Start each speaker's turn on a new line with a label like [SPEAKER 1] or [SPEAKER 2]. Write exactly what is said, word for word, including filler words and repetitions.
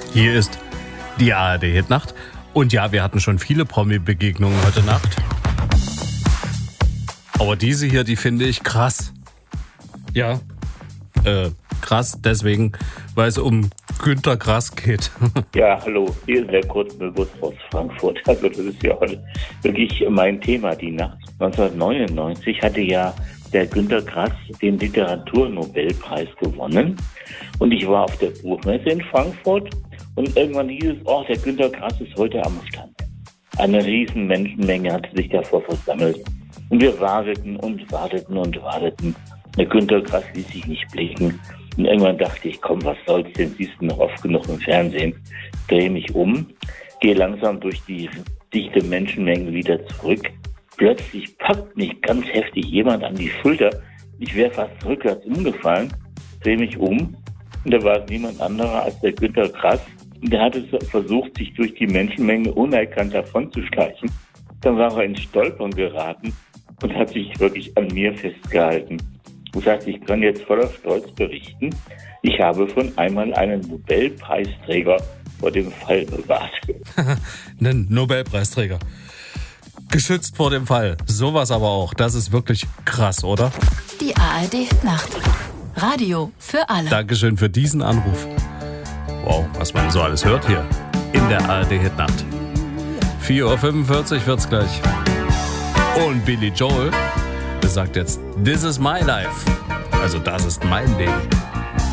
[SPEAKER 1] Hier ist die A R D-Hitnacht. Und ja, wir hatten schon viele Promi-Begegnungen heute Nacht. Aber diese hier, die finde ich krass. Ja, äh, krass deswegen, weil es um Günter Grass geht.
[SPEAKER 2] Ja, hallo, hier ist der Kurzmühlbus aus Frankfurt. Also das ist ja heute wirklich mein Thema, die Nacht. neunzehnhundertneunundneunzig hatte ja der Günter Grass den Literaturnobelpreis gewonnen. Und ich war auf der Buchmesse in Frankfurt und irgendwann hieß es, oh, der Günter Grass ist heute am Stand. Eine riesen Menschenmenge hatte sich davor versammelt. Und wir warteten und warteten und warteten. Der Günter Grass ließ sich nicht blicken. Und irgendwann dachte ich, komm, was soll's denn, siehst du noch oft genug im Fernsehen. Drehe mich um, gehe langsam durch die dichte Menschenmenge wieder zurück. Plötzlich packt mich ganz heftig jemand an die Schulter. Ich wäre fast rückwärts umgefallen, drehe mich um. Und da war es niemand anderer als der Günter Grass. Und der hatte versucht, sich durch die Menschenmenge unerkannt davonzuschleichen. Dann war er ins Stolpern geraten und hat sich wirklich an mir festgehalten. Das heißt, ich kann jetzt voller Stolz berichten, ich habe von einmal einen Nobelpreisträger vor dem Fall bewahrt.
[SPEAKER 1] Einen Nobelpreisträger. Geschützt vor dem Fall. Sowas aber auch. Das ist wirklich krass, oder?
[SPEAKER 3] Die A R D-Nacht. Radio für alle.
[SPEAKER 1] Dankeschön für diesen Anruf. Wow, was man so alles hört hier in der A R D-Hitnacht. vier Uhr fünfundvierzig wird's gleich. Und Billy Joel sagt jetzt, This is my life. Also das ist mein Leben.